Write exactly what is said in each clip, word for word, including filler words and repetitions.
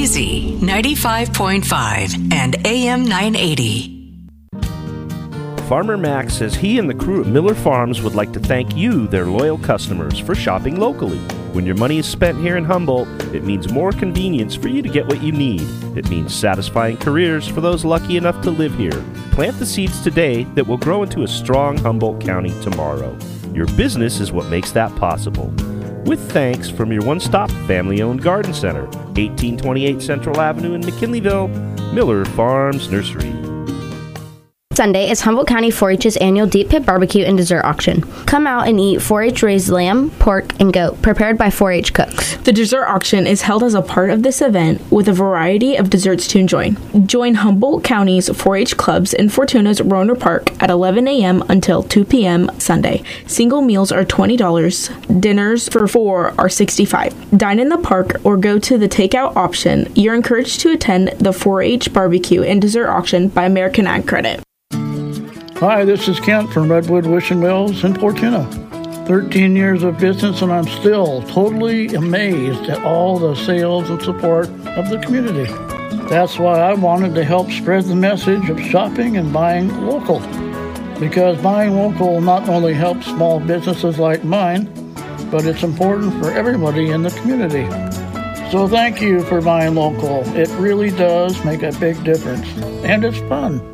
Easy ninety-five point five and A M nine eighty. Farmer Mac says he and the crew at Miller Farms would like to thank you, their loyal customers, for shopping locally. When your money is spent here in Humboldt, it means more convenience for you to get what you need. It means satisfying careers for those lucky enough to live here. Plant the seeds today that will grow into a strong Humboldt County tomorrow. Your business is what makes that possible. With thanks from your one-stop family-owned garden center, eighteen twenty-eight Central Avenue in McKinleyville, Miller Farms Nursery. Sunday is Humboldt County four H's annual Deep Pit Barbecue and Dessert Auction. Come out and eat four H raised lamb, pork, and goat, prepared by four H cooks. The dessert auction is held as a part of this event with a variety of desserts to enjoy. Join Humboldt County's four H clubs in Fortuna's Roner Park at eleven a.m. until two p.m. Sunday. Single meals are twenty dollars. Dinners for four are sixty-five dollars. Dine in the park or go to the takeout option. You're encouraged to attend the four H barbecue and dessert auction by American Ag Credit. Hi, this is Kent from Redwood Wishing Wells in Fortuna. thirteen years of business and I'm still totally amazed at all the sales and support of the community. That's why I wanted to help spread the message of shopping and buying local. Because buying local not only helps small businesses like mine, but it's important for everybody in the community. So thank you for buying local. It really does make a big difference. And it's fun.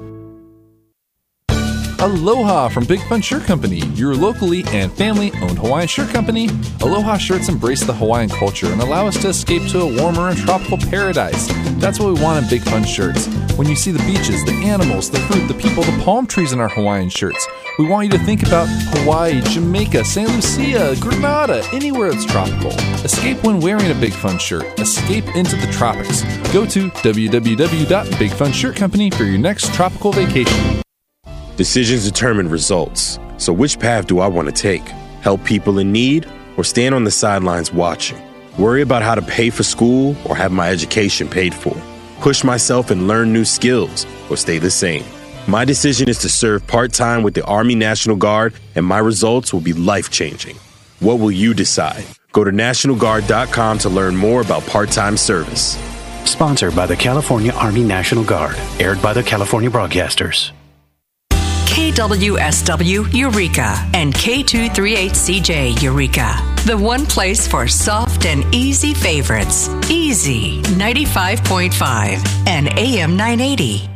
Aloha from Big Fun Shirt Company, your locally and family-owned Hawaiian shirt company. Aloha shirts embrace the Hawaiian culture and allow us to escape to a warmer and tropical paradise. That's what we want in Big Fun shirts. When you see the beaches, the animals, the fruit, the people, the palm trees in our Hawaiian shirts, we want you to think about Hawaii, Jamaica, Saint Lucia, Grenada, anywhere that's tropical. Escape when wearing a Big Fun shirt. Escape into the tropics. Go to w w w dot big fun shirt company for your next tropical vacation. Decisions determine results. So which path do I want to take? Help people in need or stand on the sidelines watching? Worry about how to pay for school or have my education paid for? Push myself and learn new skills or stay the same? My decision is to serve part-time with the Army National Guard, and my results will be life-changing. What will you decide? Go to national guard dot com to learn more about part-time service. Sponsored by the California Army National Guard. Aired by the California Broadcasters. K W S W Eureka and K two thirty-eight C J Eureka. The one place for soft and easy favorites. Easy ninety-five point five and A M nine eighty.